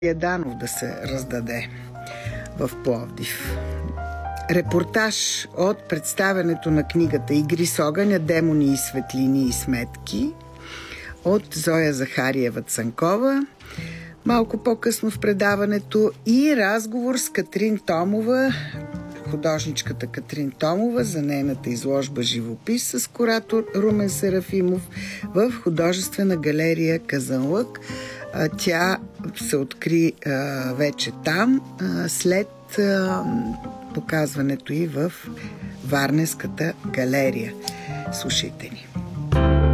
Яданов да се раздаде в Пловдив. Репортаж от представянето на книгата "Игри с огъня, демони и светлини и сметки" от Зоя Захариева Цанкова. Малко по-късно в предаването и разговор с Катрин Томова, художничката Катрин Томова, за нейната изложба "Живопис" с куратор Румен Серафимов в художествена галерия Казанлък. Тя се откри вече там, след показването й в Варненската галерия. Слушайте ни.